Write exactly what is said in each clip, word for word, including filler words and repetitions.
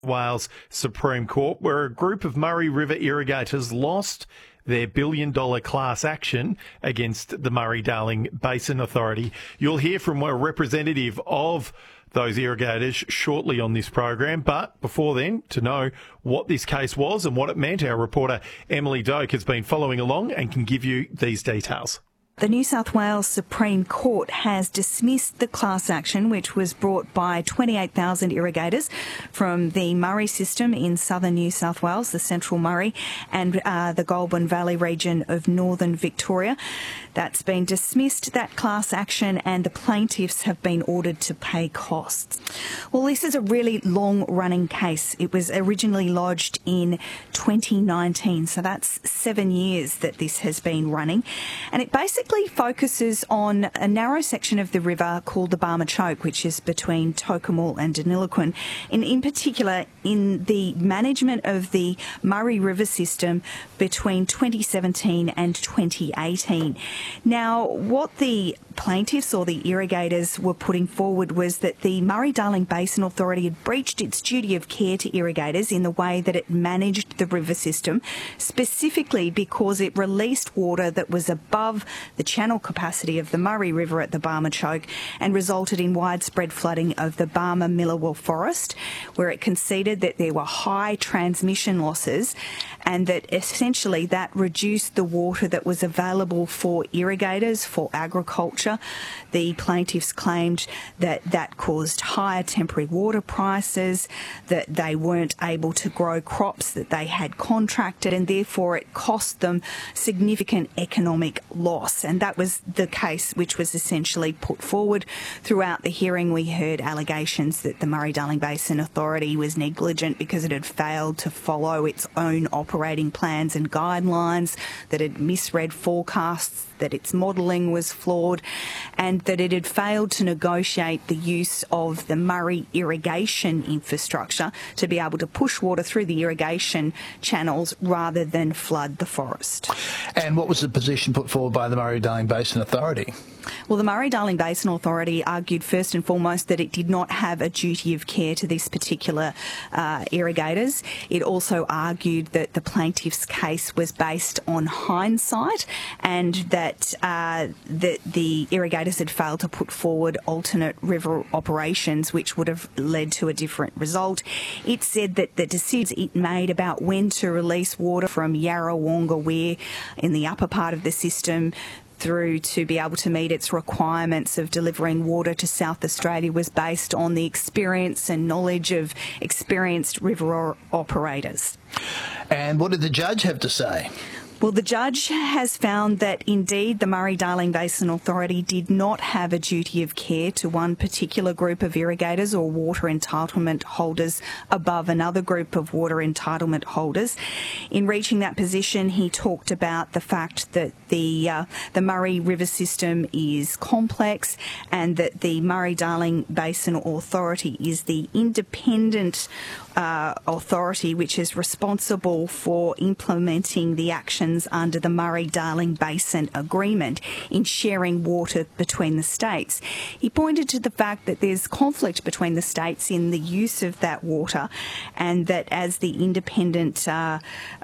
Wales Supreme Court, where a group of Murray River irrigators lost their billion-dollar class action against the Murray-Darling Basin Authority. You'll hear from a representative of those irrigators shortly on this program. But before then, to know what this case was and what it meant, our reporter Emily Doak has been following along and can give you these details. The New South Wales Supreme Court has dismissed the class action which was brought by twenty-eight thousand irrigators from the Murray system in southern New South Wales, the Central Murray, and uh, the Goulburn Valley region of northern Victoria. That's been dismissed, that class action, and the plaintiffs have been ordered to pay costs. Well, this is a really long-running case. It was originally lodged in twenty nineteen, so that's seven years that this has been running, and it basically focuses on a narrow section of the river called the Barmah Choke, which is between Tocumwal and Deniliquin, and in particular in the management of the Murray River system between twenty seventeen and twenty eighteen. Now, what the plaintiffs or the irrigators were putting forward was that the Murray-Darling Basin Authority had breached its duty of care to irrigators in the way that it managed the river system, specifically because it released water that was above the channel capacity of the Murray River at the Barmah Choke and resulted in widespread flooding of the Barmah Millewa Forest, where it conceded that there were high transmission losses and that essentially that reduced the water that was available for irrigators, for agriculture. The plaintiffs claimed that that caused higher temporary water prices, that they weren't able to grow crops that they had contracted, and therefore it cost them significant economic loss. And that was the case which was essentially put forward. Throughout the hearing, we heard allegations that the Murray-Darling Basin Authority was negligent because it had failed to follow its own operating plans and guidelines, that it misread forecasts, that its modelling was flawed, and that it had failed to negotiate the use of the Murray irrigation infrastructure to be able to push water through the irrigation channels rather than flood the forest. And what was the position put forward by the Murray-Darling Basin Authority? Well, the Murray-Darling Basin Authority argued first and foremost that it did not have a duty of care to these particular uh, irrigators. It also argued that the plaintiff's case was based on hindsight and that, uh, that the irrigators had failed to put forward alternate river operations which would have led to a different result. It said that the decisions it made about when to release water from Yarrawonga Weir in the upper part of the system through to be able to meet its requirements of delivering water to South Australia was based on the experience and knowledge of experienced river operators. And what did the judge have to say? Well, the judge has found that indeed the Murray-Darling Basin Authority did not have a duty of care to one particular group of irrigators or water entitlement holders above another group of water entitlement holders. In reaching that position, he talked about the fact that the uh, the Murray River system is complex and that the Murray-Darling Basin Authority is the independent uh, authority which is responsible for implementing the actions under the Murray-Darling Basin Agreement in sharing water between the states. He pointed to the fact that there's conflict between the states in the use of that water, and that as the independent uh,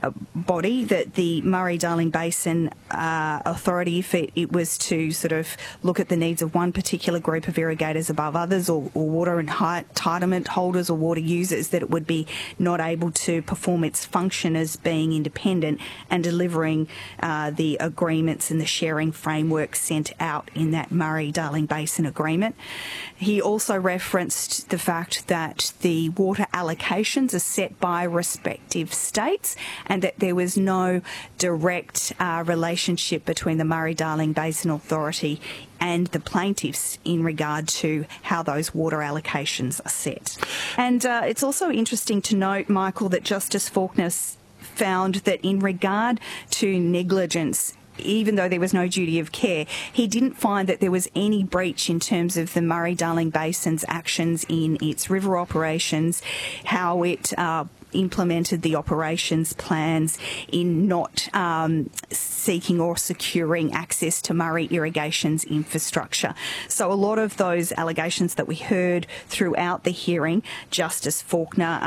body, that the Murray-Darling Basin uh, Authority, if it, it was to sort of look at the needs of one particular group of irrigators above others, or, or water entitlement holders or water users, that it would be not able to perform its function as being independent and delivering uh, the agreements and the sharing framework sent out in that Murray-Darling Basin Agreement. He also referenced the fact that the water allocations are set by respective states and that there was no direct uh, relationship between the Murray-Darling Basin Authority and the plaintiffs in regard to how those water allocations are set. And uh, it's also interesting to note, Michael, that Justice Faulkner found that in regard to negligence, even though there was no duty of care, he didn't find that there was any breach in terms of the Murray-Darling Basin's actions in its river operations, how it uh, implemented the operations plans in not um, seeking or securing access to Murray Irrigation's infrastructure. So a lot of those allegations that we heard throughout the hearing, Justice Faulkner